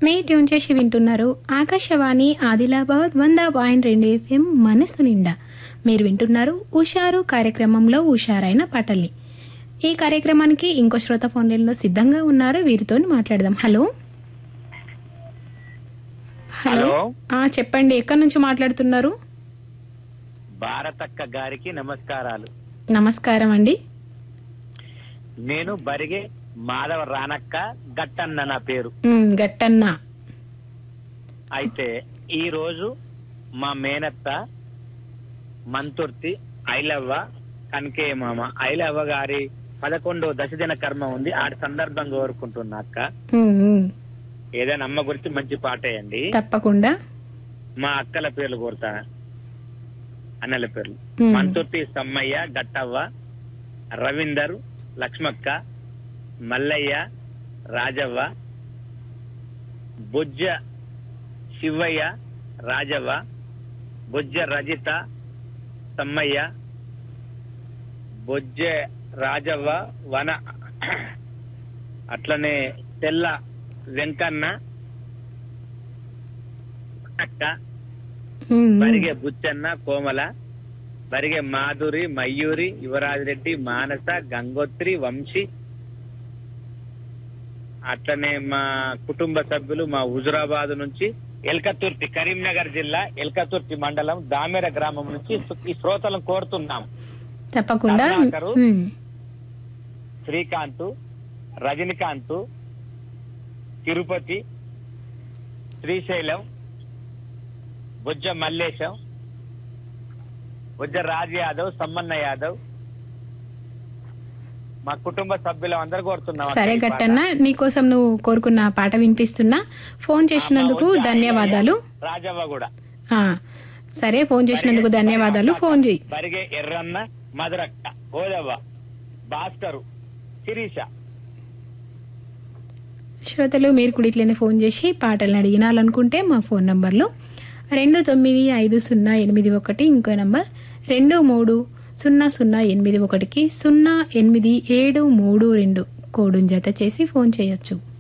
మే tune చేసి వింటున్నారు Akashvani Adilabad 100.2 FM మనసు నిండా. మీరు వింటున్నారు ఉషారు కార్యక్రమంలో ఉషారైన పాటల్ని. ఈ కార్యక్రమానికి ఇంకో శ్రోత ఫోన్ లైన్లో సిద్ధంగా ఉన్నారు, వీరితో మాట్లాడదాం. హలో హలో చెప్పండి, ఎక్కడి నుంచి మాట్లాడుతున్నారు? భారతక్క గారికి నమస్కారాలు. నమస్కారం అండి. నేను బరిగే మాధవ రానక్క గట్టన్న నా పేరు. గట్టన్న. అయితే ఈ రోజు మా మేనత్త మంతుర్తి ఐలవ్వ కనకేయ మామ ఐలవ్వ గారి 11వ దశదిన కర్మ ఉంది. ఆడి సందర్భంగా కోరుకుంటున్నా అక్క, ఏదైనా అమ్మ గురించి మంచి పాట వేయండి. తప్పకుండా. మా అక్కల పేర్లు కోరుతా, అన్నల పేర్లు మంతుర్తి సమ్మయ్య, గట్టవ్వ, రవీందర్, లక్ష్మక్క, మల్లయ్య, రాజవ్వ, బొజ్జ శివయ్య, రాజవ్వ, బొజ్జ రజిత, సమ్మయ్య, బొజ్జ రాజవ్వ, వన, అట్లనే తెల్ల వెంకన్న, అక్క, బరిగే బుచ్చన్న, కోమల, బరిగే మాధురి, మయూరి, యువరాజ్ రెడ్డి, మానస, గంగోత్రి, వంశీ, అట్లనే మా కుటుంబ సభ్యులు మా హుజురాబాద్ నుంచి ఎల్కతుర్తి, కరీంనగర్ జిల్లా ఎల్కతుర్తి మండలం దామెర గ్రామం నుంచి ఈ శ్రోతలను కోరుతున్నాం. తప్పకుండా. శ్రీకాంత్, రజనీకాంత్, తిరుపతి, శ్రీశైలం, బొజ్జ మల్లేశం, బొజ్జ రాజ్ యాదవ్, సమ్మన్న యాదవ్, మా కుటుంబ సభ్యులు అందరు కోరుతున్నాం. సరే గట్టన్న, నీకోసం నువ్వు కోరుకున్న పాట వినిపిస్తున్నా. ఫోన్ చేసినందుకు ధన్యవాదాలు. రాజవ్వ కూడా సరే, ఫోన్ చేసినందుకు ధన్యవాదాలు. ఫోన్ చేయి. బరిగే ఎర్రన్న, మధురక్క, ఓదవ్వ, భాస్కరు, శిరీష. శ్రోతలు, మీరు కూడా ఇట్లనే ఫోన్ చేసి పాటలను అడిగినాలనుకుంటే మా ఫోన్ నంబర్లు 295081, ఇంకో నంబర్ 230081కి 0872 కోడును జత చేసి ఫోన్ చేయొచ్చు.